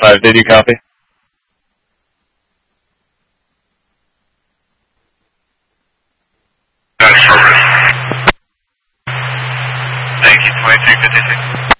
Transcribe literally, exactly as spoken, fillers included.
five, did you copy? Affirmative. Thank you, twenty-three fifty-six.